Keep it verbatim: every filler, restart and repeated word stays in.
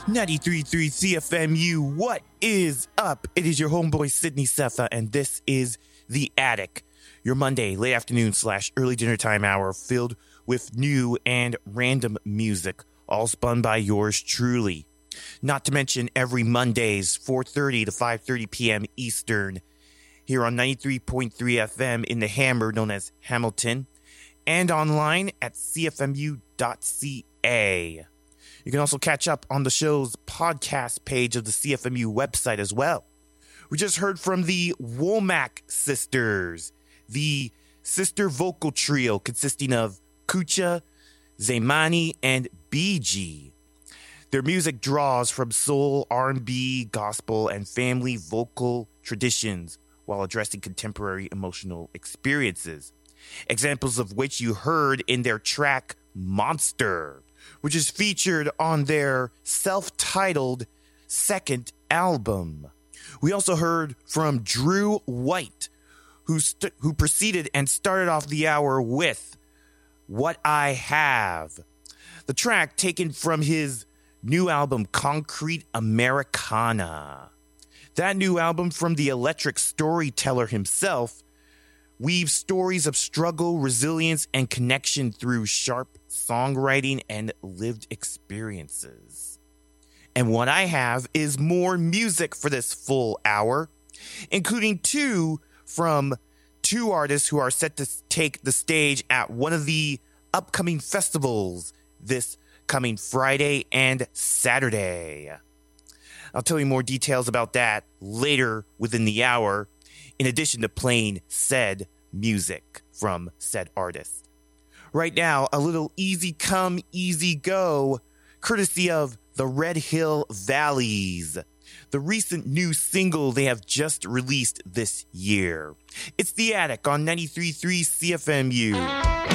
ninety-three point three C F M U, what is up? It is your homeboy Sydney Sefa, and this is The Attic, your Monday late afternoon slash early dinner time hour filled with new and random music, all spun by yours truly. Not to mention every Mondays, four thirty to five thirty p.m. Eastern, here on ninety-three point three F M in the Hammer, known as Hamilton, and online at c f m u dot c a. You can also catch up on the show's podcast page of the C F M U website as well. We just heard from the Womack sisters, the sister vocal trio consisting of Kucha, Zaymani, and B G. Their music draws from soul, R and B, gospel, and family vocal traditions while addressing contemporary emotional experiences. Examples of which you heard in their track Monster, which is featured on their self-titled second album. We also heard from Drew White, who st- who proceeded and started off the hour with What I Have, the track taken from his new album Concrete Americana. That new album from the electric storyteller himself weaves stories of struggle, resilience, and connection through sharp songwriting and lived experiences. And what I have is more music for this full hour, including two from two artists who are set to take the stage at one of the upcoming festivals this coming Friday and Saturday. I'll tell you more details about that later within the hour, in addition to playing said music from said artists. Right now, a little Easy Come, Easy Go, courtesy of the Red Hill Valleys, the recent new single they have just released this year. It's The Attic on ninety-three point three C F M U.